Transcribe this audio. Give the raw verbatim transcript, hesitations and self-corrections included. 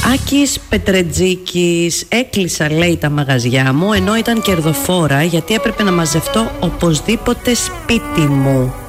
Άκης Πετρετζίκης: έκλεισα, λέει, τα μαγαζιά μου ενώ ήταν κερδοφόρα γιατί έπρεπε να μαζευτώ οπωσδήποτε σπίτι μου.